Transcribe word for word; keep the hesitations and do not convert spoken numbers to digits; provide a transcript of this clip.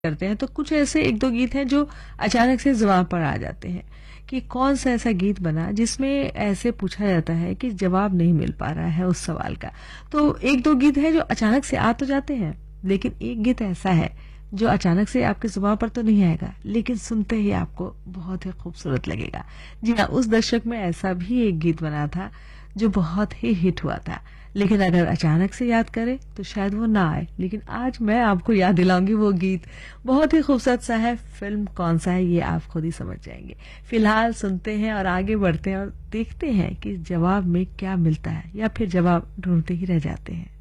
करते हैं तो कुछ ऐसे एक दो गीत हैं जो अचानक से जुबान पर आ जाते हैं कि कौन सा ऐसा गीत बना जिसमें ऐसे पूछा जाता है कि जवाब नहीं मिल पा रहा है उस सवाल का। तो एक दो गीत हैं जो अचानक से आ तो जाते हैं, लेकिन एक गीत ऐसा है जो अचानक से आपकी जुबान पर तो नहीं आएगा, लेकिन सुनते ही आपको बहुत ही खूबसूरत लगेगा। जी हाँ, उस दशक में ऐसा भी एक गीत बना था जो बहुत ही हिट हुआ था, लेकिन अगर अचानक से याद करें तो शायद वो ना आए। लेकिन आज मैं आपको याद दिलाऊंगी वो गीत, बहुत ही खूबसूरत सा है। फिल्म कौन सा है ये आप खुद ही समझ जाएंगे। फिलहाल सुनते हैं और आगे बढ़ते हैं और देखते हैं कि जवाब में क्या मिलता है या फिर जवाब ढूंढते ही रह जाते हैं।